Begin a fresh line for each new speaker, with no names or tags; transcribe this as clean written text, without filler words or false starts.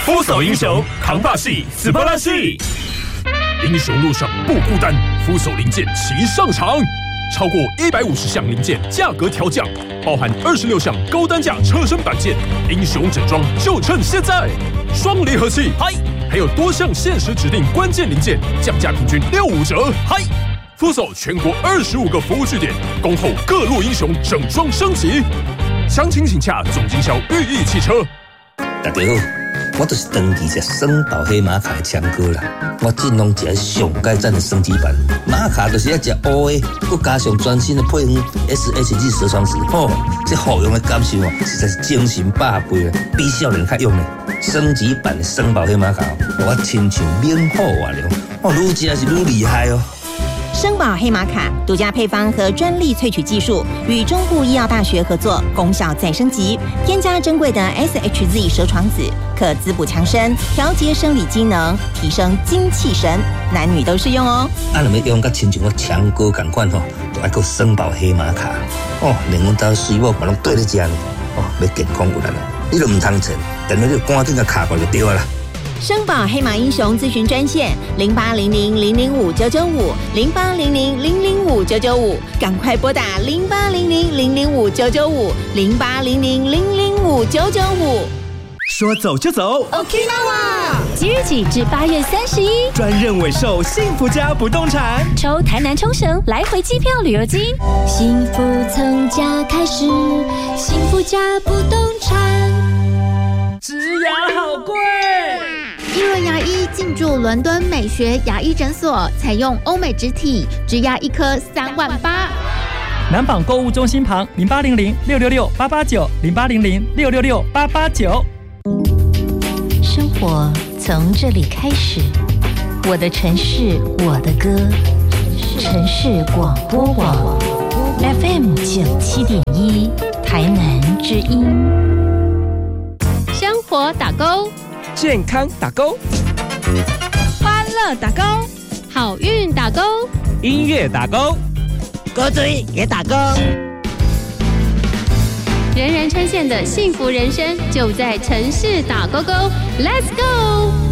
full手英雄扛把系斯巴拉系，英雄路上不孤单，full手零件齐上场，超过150项零件价格调降，包含26项高单价车身板件，英雄整装就趁现在！双离合器，嗨，还有多项限时指定关键零件降价平均65折，嗨！full手全国25个服务据点，恭候各路英雄整装升级，详情请洽总经销裕益汽车。
大家好，我就是长期吃双宝黑马卡的强哥啦。我尽量吃上改善的升级版，马卡就是要吃乌的，佮加上全新的配方 SHG 蛇床石，这好用的感受实在是精神百倍啊，比少年较用的。升级版的双宝黑马卡，我亲像免好活了，愈吃是愈厉害哦。
生宝黑马卡独家配方和专利萃取技术，与中部医药大学合作，功效再升级，添加珍贵的 SHZ 蛇床子，可滋补强身，调节生理机能，提升精气神，男女都适用哦。
若要用甲亲像我强哥同款就要搁生宝黑马卡连阮家水某嘛拢对咧食呢要健康有力啦，你都唔通趁，电话就赶紧甲卡过就对啦。
生宝黑马英雄咨询专线0800005995，0800005995，赶快拨打0800005995，0800005995。
说走就走
，Okinawa！ 即日起至8月31，
专任委售幸福家不动产，
抽台南冲绳来回机票旅游金，幸福从家开始，幸福家不动产。
植牙好贵。
一轮牙医进驻伦敦美学牙医诊所，采用欧美植体，植牙一颗38000。
南纺购物中心旁0800666889，0800666889。
生活从这里开始，我的城市，我的歌，城市广播网 FM97.1，台南之音。
生活打勾，
健康打勾，
欢乐打勾，好运打勾，
音乐打勾，
歌嘴也打勾。
人人称羡的幸福人生就在城市打勾勾 ，Let's go！